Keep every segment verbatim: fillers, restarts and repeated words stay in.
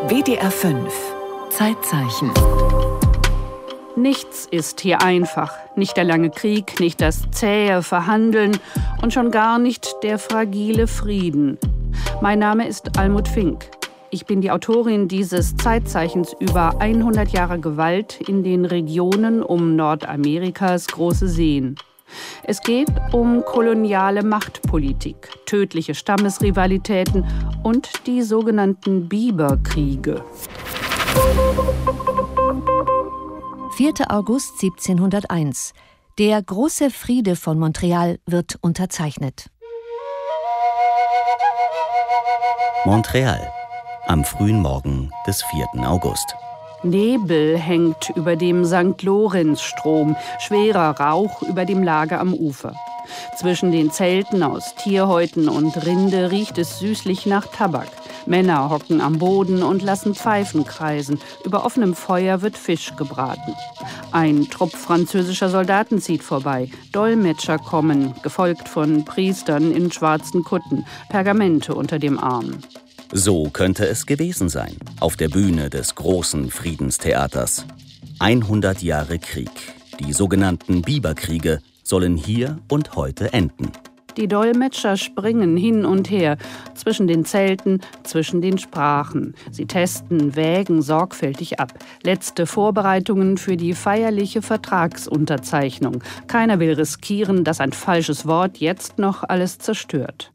W D R fünf Zeitzeichen. Nichts ist hier einfach. Nicht der lange Krieg, nicht das zähe Verhandeln und schon gar nicht der fragile Frieden. Mein Name ist Almut Fink. Ich bin die Autorin dieses Zeitzeichens über hundert Jahre Gewalt in den Regionen um Nordamerikas große Seen. Es geht um koloniale Machtpolitik, tödliche Stammesrivalitäten und die sogenannten Biberkriege. vierter August siebzehnhunderteins. Der große Friede von Montreal wird unterzeichnet. Montreal, am frühen Morgen des vierten August. Nebel hängt über dem Sankt Lorenz-Strom, schwerer Rauch über dem Lager am Ufer. Zwischen den Zelten aus Tierhäuten und Rinde riecht es süßlich nach Tabak. Männer hocken am Boden und lassen Pfeifen kreisen. Über offenem Feuer wird Fisch gebraten. Ein Trupp französischer Soldaten zieht vorbei. Dolmetscher kommen, gefolgt von Priestern in schwarzen Kutten, Pergamente unter dem Arm. So könnte es gewesen sein, auf der Bühne des großen Friedenstheaters. hundert Jahre Krieg, die sogenannten Biberkriege, sollen hier und heute enden. Die Dolmetscher springen hin und her, zwischen den Zelten, zwischen den Sprachen. Sie testen, wägen sorgfältig ab. Letzte Vorbereitungen für die feierliche Vertragsunterzeichnung. Keiner will riskieren, dass ein falsches Wort jetzt noch alles zerstört.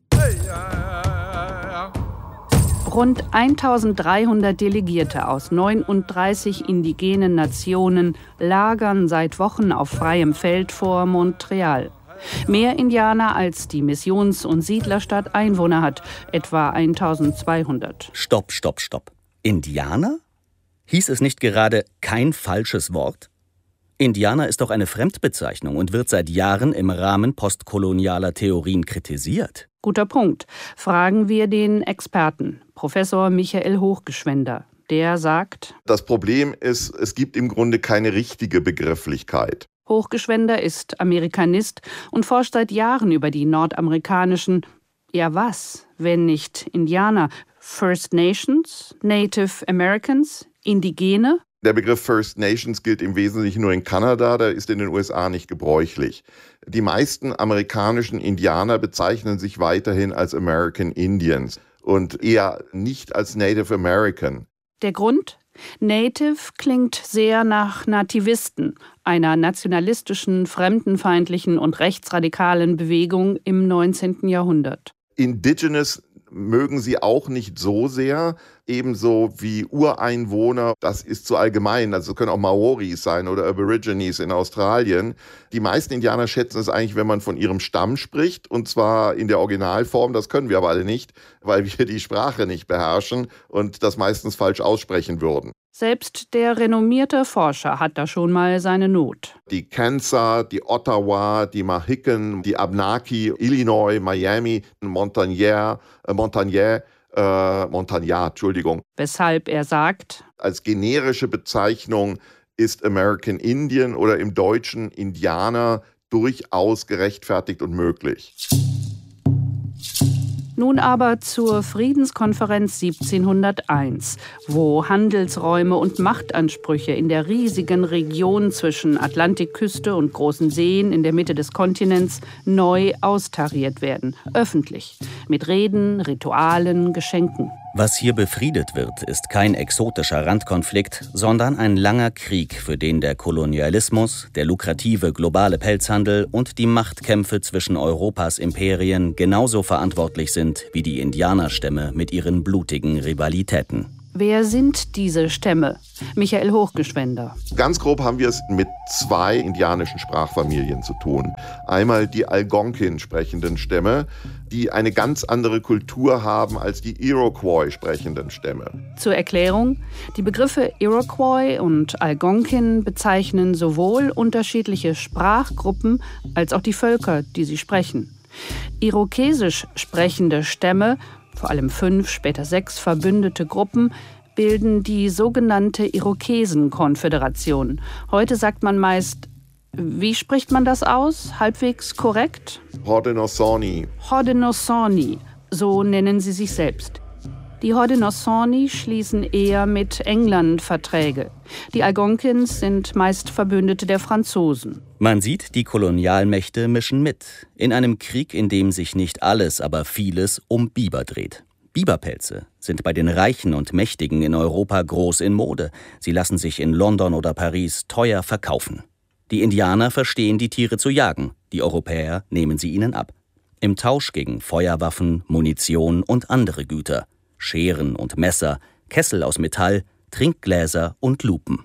Rund eintausenddreihundert Delegierte aus neununddreißig indigenen Nationen lagern seit Wochen auf freiem Feld vor Montreal. Mehr Indianer als die Missions- und Siedlerstadt Einwohner hat, etwa eintausendzweihundert. Stopp, stopp, stopp. Indianer? Hieß es nicht gerade kein falsches Wort? Indianer ist doch eine Fremdbezeichnung und wird seit Jahren im Rahmen postkolonialer Theorien kritisiert. Guter Punkt. Fragen wir den Experten, Professor Michael Hochgeschwender. Der sagt: Das Problem ist, es gibt im Grunde keine richtige Begrifflichkeit. Hochgeschwender ist Amerikanist und forscht seit Jahren über die nordamerikanischen, ja was, wenn nicht Indianer, First Nations, Native Americans, Indigene? Der Begriff First Nations gilt im Wesentlichen nur in Kanada, der ist in den U S A nicht gebräuchlich. Die meisten amerikanischen Indianer bezeichnen sich weiterhin als American Indians und eher nicht als Native American. Der Grund? Native klingt sehr nach Nativisten, einer nationalistischen, fremdenfeindlichen und rechtsradikalen Bewegung im neunzehnten Jahrhundert. Indigenous mögen sie auch nicht so sehr, ebenso wie Ureinwohner. Das ist zu allgemein, also können auch Maoris sein oder Aborigines in Australien. Die meisten Indianer schätzen es eigentlich, wenn man von ihrem Stamm spricht, und zwar in der Originalform. Das können wir aber alle nicht, weil wir die Sprache nicht beherrschen und das meistens falsch aussprechen würden. Selbst der renommierte Forscher hat da schon mal seine Not. Die Kansas, die Ottawa, die Mohican, die Abenaki, Illinois, Miami, Montagnais, äh, Montagnais, äh, Montagnard, Entschuldigung. Weshalb er sagt: Als generische Bezeichnung ist American Indian oder im Deutschen Indianer durchaus gerechtfertigt und möglich. Nun aber zur Friedenskonferenz siebzehnhunderteins, wo Handelsräume und Machtansprüche in der riesigen Region zwischen Atlantikküste und großen Seen in der Mitte des Kontinents neu austariert werden, öffentlich, mit Reden, Ritualen, Geschenken. Was hier befriedet wird, ist kein exotischer Randkonflikt, sondern ein langer Krieg, für den der Kolonialismus, der lukrative globale Pelzhandel und die Machtkämpfe zwischen Europas Imperien genauso verantwortlich sind wie die Indianerstämme mit ihren blutigen Rivalitäten. Wer sind diese Stämme? Michael Hochgeschwender. Ganz grob haben wir es mit zwei indianischen Sprachfamilien zu tun. Einmal die Algonquin sprechenden Stämme, die eine ganz andere Kultur haben als die Iroquois sprechenden Stämme. Zur Erklärung: Die Begriffe Iroquois und Algonquin bezeichnen sowohl unterschiedliche Sprachgruppen als auch die Völker, die sie sprechen. Irokesisch sprechende Stämme, vor allem fünf, später sechs verbündete Gruppen, bilden die sogenannte Irokesen-Konföderation. Heute sagt man meist, wie spricht man das aus? Halbwegs korrekt? Haudenosaunee. Haudenosaunee, so nennen sie sich selbst. Die Haudenosaunee schließen eher mit England Verträge. Die Algonkins sind meist Verbündete der Franzosen. Man sieht, die Kolonialmächte mischen mit. In einem Krieg, in dem sich nicht alles, aber vieles um Biber dreht. Biberpelze sind bei den Reichen und Mächtigen in Europa groß in Mode. Sie lassen sich in London oder Paris teuer verkaufen. Die Indianer verstehen, die Tiere zu jagen. Die Europäer nehmen sie ihnen ab. Im Tausch gegen Feuerwaffen, Munition und andere Güter. Scheren und Messer, Kessel aus Metall, Trinkgläser und Lupen.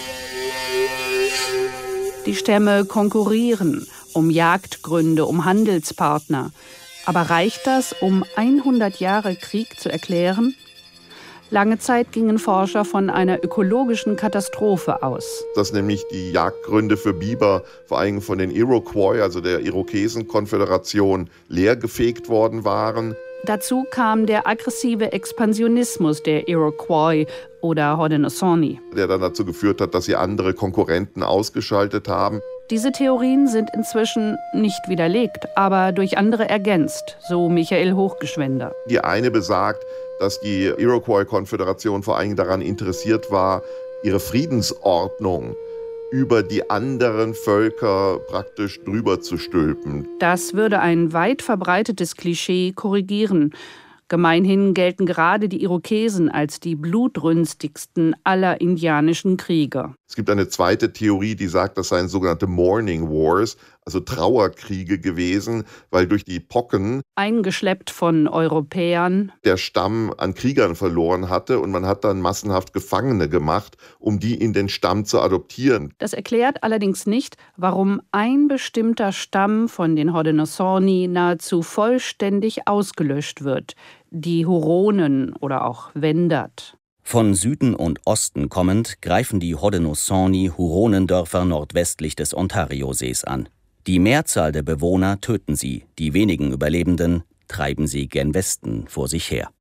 Die Stämme konkurrieren um Jagdgründe, um Handelspartner. Aber reicht das, um hundert Jahre Krieg zu erklären? Lange Zeit gingen Forscher von einer ökologischen Katastrophe aus. Dass nämlich die Jagdgründe für Biber vor allem von den Iroquois, also der Irokesenkonföderation, leergefegt worden waren. Dazu kam der aggressive Expansionismus der Iroquois oder Haudenosaunee, der dann dazu geführt hat, dass sie andere Konkurrenten ausgeschaltet haben. Diese Theorien sind inzwischen nicht widerlegt, aber durch andere ergänzt, so Michael Hochgeschwender. Die eine besagt, dass die Iroquois-Konföderation vor allem daran interessiert war, ihre Friedensordnung über die anderen Völker praktisch drüber zu stülpen. Das würde ein weit verbreitetes Klischee korrigieren. Gemeinhin gelten gerade die Irokesen als die blutrünstigsten aller indianischen Krieger. Es gibt eine zweite Theorie, die sagt, das seien sogenannte Mourning Wars, also Trauerkriege gewesen, weil durch die Pocken, eingeschleppt von Europäern, der Stamm an Kriegern verloren hatte und man hat dann massenhaft Gefangene gemacht, um die in den Stamm zu adoptieren. Das erklärt allerdings nicht, warum ein bestimmter Stamm von den Haudenosaunee nahezu vollständig ausgelöscht wird. Die Huronen oder auch Wendat. Von Süden und Osten kommend greifen die Haudenosaunee Huronendörfer nordwestlich des Ontariosees an. Die Mehrzahl der Bewohner töten sie, die wenigen Überlebenden treiben sie gen Westen vor sich her.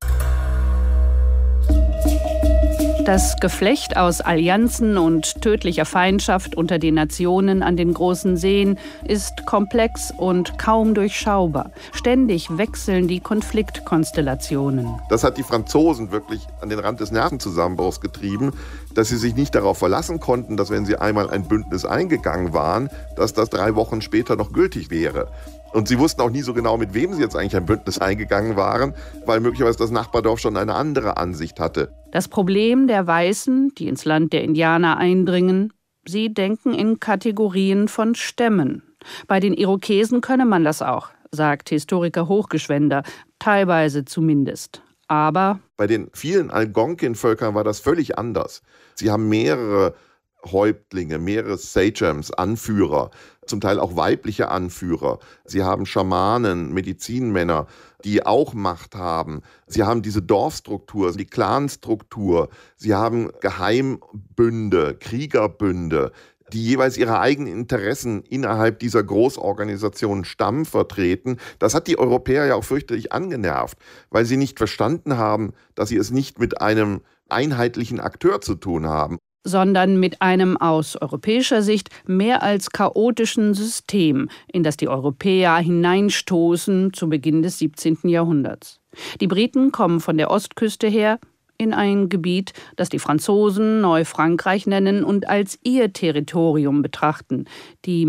Das Geflecht aus Allianzen und tödlicher Feindschaft unter den Nationen an den großen Seen ist komplex und kaum durchschaubar. Ständig wechseln die Konfliktkonstellationen. Das hat die Franzosen wirklich an den Rand des Nervenzusammenbruchs getrieben, dass sie sich nicht darauf verlassen konnten, dass wenn sie einmal ein Bündnis eingegangen waren, dass das drei Wochen später noch gültig wäre. Und sie wussten auch nie so genau, mit wem sie jetzt eigentlich ein Bündnis eingegangen waren, weil möglicherweise das Nachbardorf schon eine andere Ansicht hatte. Das Problem der Weißen, die ins Land der Indianer eindringen, sie denken in Kategorien von Stämmen. Bei den Irokesen könne man das auch, sagt Historiker Hochgeschwender, teilweise zumindest. Aber bei den vielen Algonkin-Völkern war das völlig anders. Sie haben mehrere Häuptlinge, mehrere Sachems, Anführer, zum Teil auch weibliche Anführer. Sie haben Schamanen, Medizinmänner, die auch Macht haben. Sie haben diese Dorfstruktur, die Clanstruktur. Sie haben Geheimbünde, Kriegerbünde, die jeweils ihre eigenen Interessen innerhalb dieser Großorganisation Stamm vertreten. Das hat die Europäer ja auch fürchterlich angenervt, weil sie nicht verstanden haben, dass sie es nicht mit einem einheitlichen Akteur zu tun haben, sondern mit einem aus europäischer Sicht mehr als chaotischen System, in das die Europäer hineinstoßen zu Beginn des siebzehnten Jahrhunderts. Die Briten kommen von der Ostküste her in ein Gebiet, das die Franzosen Neufrankreich nennen und als ihr Territorium betrachten, die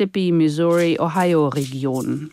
Mississippi-Missouri-Ohio-Region.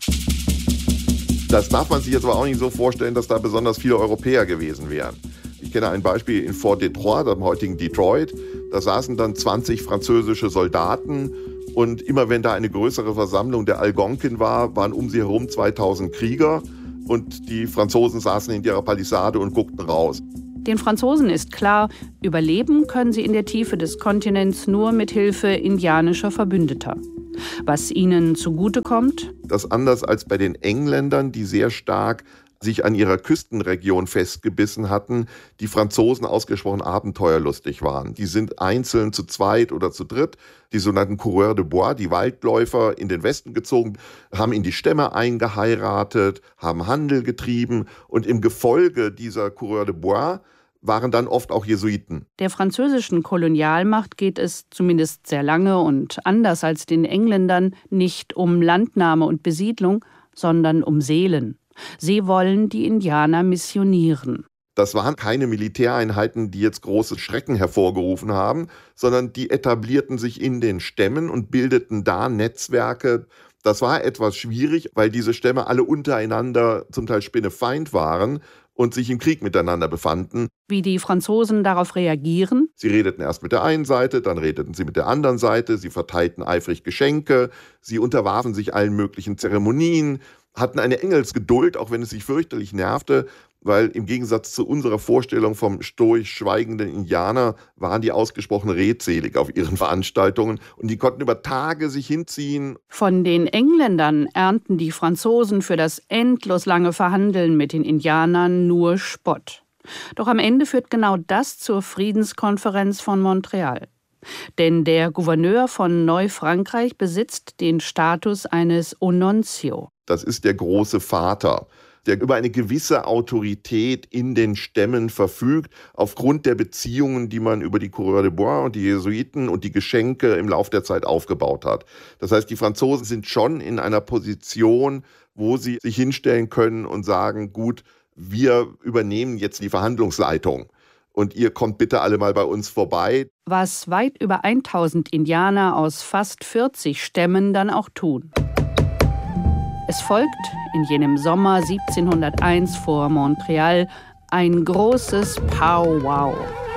Das darf man sich jetzt aber auch nicht so vorstellen, dass da besonders viele Europäer gewesen wären. Ich kenne ein Beispiel in Fort Detroit, dem heutigen Detroit. Da saßen dann zwanzig französische Soldaten und immer wenn da eine größere Versammlung der Algonkin war, waren um sie herum zweitausend Krieger und die Franzosen saßen in ihrer Palisade und guckten raus. Den Franzosen ist klar, überleben können sie in der Tiefe des Kontinents nur mit Hilfe indianischer Verbündeter. Was ihnen zugutekommt? Das anders als bei den Engländern, die sehr stark sich an ihrer Küstenregion festgebissen hatten, die Franzosen ausgesprochen abenteuerlustig waren. Die sind einzeln zu zweit oder zu dritt, die sogenannten Coureurs de Bois, die Waldläufer, in den Westen gezogen, haben in die Stämme eingeheiratet, haben Handel getrieben und im Gefolge dieser Coureurs de Bois waren dann oft auch Jesuiten. Der französischen Kolonialmacht geht es zumindest sehr lange und anders als den Engländern nicht um Landnahme und Besiedlung, sondern um Seelen. Sie wollen die Indianer missionieren. Das waren keine Militäreinheiten, die jetzt große Schrecken hervorgerufen haben, sondern die etablierten sich in den Stämmen und bildeten da Netzwerke. Das war etwas schwierig, weil diese Stämme alle untereinander zum Teil spinnefeind waren und sich im Krieg miteinander befanden. Wie die Franzosen darauf reagieren? Sie redeten erst mit der einen Seite, dann redeten sie mit der anderen Seite, sie verteilten eifrig Geschenke, sie unterwarfen sich allen möglichen Zeremonien, hatten eine Engelsgeduld, auch wenn es sich fürchterlich nervte, weil im Gegensatz zu unserer Vorstellung vom stoisch schweigenden Indianer waren die ausgesprochen redselig auf ihren Veranstaltungen und die konnten über Tage sich hinziehen. Von den Engländern ernten die Franzosen für das endlos lange Verhandeln mit den Indianern nur Spott. Doch am Ende führt genau das zur Friedenskonferenz von Montreal. Denn der Gouverneur von Neufrankreich besitzt den Status eines Onontio. Das ist der große Vater, der über eine gewisse Autorität in den Stämmen verfügt, aufgrund der Beziehungen, die man über die Coureurs de Bois und die Jesuiten und die Geschenke im Laufe der Zeit aufgebaut hat. Das heißt, die Franzosen sind schon in einer Position, wo sie sich hinstellen können und sagen, gut, wir übernehmen jetzt die Verhandlungsleitung. Und ihr kommt bitte alle mal bei uns vorbei. Was weit über tausend Indianer aus fast vierzig Stämmen dann auch tun. Es folgt in jenem Sommer siebzehnhunderteins vor Montreal ein großes Powwow.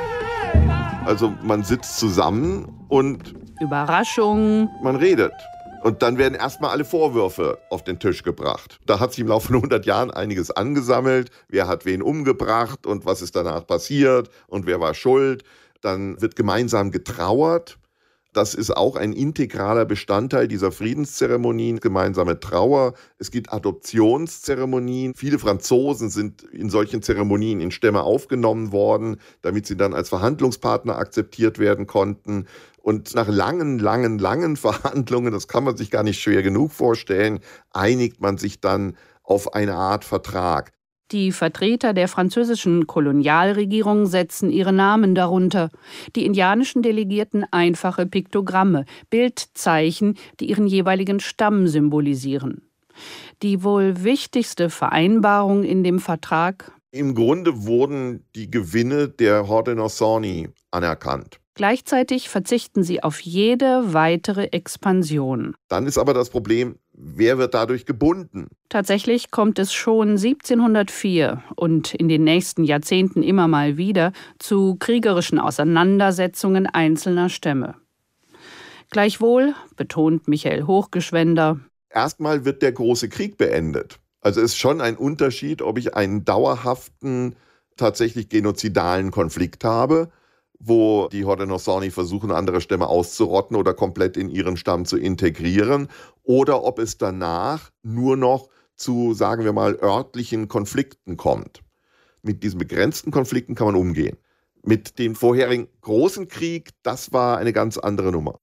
Also man sitzt zusammen und Überraschung. Man redet. Und dann werden erstmal alle Vorwürfe auf den Tisch gebracht. Da hat sich im Laufe von hundert Jahren einiges angesammelt. Wer hat wen umgebracht und was ist danach passiert und wer war schuld. Dann wird gemeinsam getrauert. Das ist auch ein integraler Bestandteil dieser Friedenszeremonien, gemeinsame Trauer. Es gibt Adoptionszeremonien. Viele Franzosen sind in solchen Zeremonien in Stämme aufgenommen worden, damit sie dann als Verhandlungspartner akzeptiert werden konnten. Und nach langen, langen, langen Verhandlungen, das kann man sich gar nicht schwer genug vorstellen, einigt man sich dann auf eine Art Vertrag. Die Vertreter der französischen Kolonialregierung setzen ihre Namen darunter. Die indianischen Delegierten einfache Piktogramme, Bildzeichen, die ihren jeweiligen Stamm symbolisieren. Die wohl wichtigste Vereinbarung in dem Vertrag? Im Grunde wurden die Gewinne der Haudenosaunee anerkannt. Gleichzeitig verzichten sie auf jede weitere Expansion. Dann ist aber das Problem, wer wird dadurch gebunden? Tatsächlich kommt es schon siebzehnhundertvier und in den nächsten Jahrzehnten immer mal wieder zu kriegerischen Auseinandersetzungen einzelner Stämme. Gleichwohl, betont Michael Hochgeschwender, erstmal wird der große Krieg beendet. Also es ist schon ein Unterschied, ob ich einen dauerhaften, tatsächlich genozidalen Konflikt habe, wo die Haudenosaunee versuchen, andere Stämme auszurotten oder komplett in ihren Stamm zu integrieren, oder ob es danach nur noch zu, sagen wir mal, örtlichen Konflikten kommt. Mit diesen begrenzten Konflikten kann man umgehen. Mit dem vorherigen großen Krieg, das war eine ganz andere Nummer.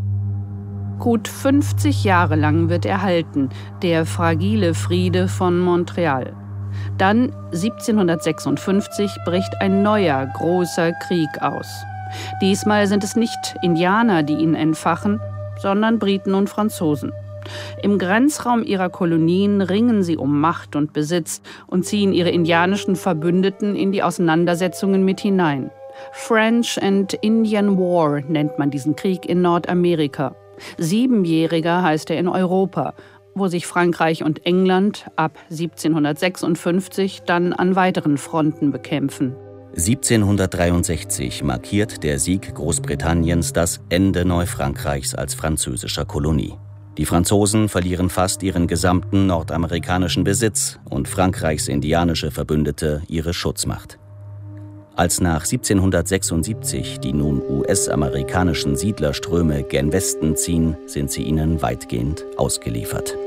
Gut fünfzig Jahre lang wird er halten, der fragile Friede von Montreal. Dann, siebzehnhundertsechsundfünfzig, bricht ein neuer, großer Krieg aus. Diesmal sind es nicht Indianer, die ihn entfachen, sondern Briten und Franzosen. Im Grenzraum ihrer Kolonien ringen sie um Macht und Besitz und ziehen ihre indianischen Verbündeten in die Auseinandersetzungen mit hinein. French and Indian War nennt man diesen Krieg in Nordamerika. Siebenjähriger heißt er in Europa, wo sich Frankreich und England ab siebzehnhundertsechsundfünfzig dann an weiteren Fronten bekämpfen. siebzehnhundertdreiundsechzig markiert der Sieg Großbritanniens das Ende Neufrankreichs als französischer Kolonie. Die Franzosen verlieren fast ihren gesamten nordamerikanischen Besitz und Frankreichs indianische Verbündete ihre Schutzmacht. Als nach siebzehnhundertsechsundsiebzig die nun U S-amerikanischen Siedlerströme gen Westen ziehen, sind sie ihnen weitgehend ausgeliefert.